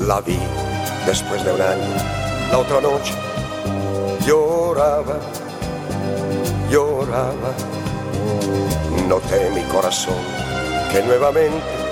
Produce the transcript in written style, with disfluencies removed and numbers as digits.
La vi después de un año, la otra noche. Lloraba, lloraba. Noté mi corazón que nuevamente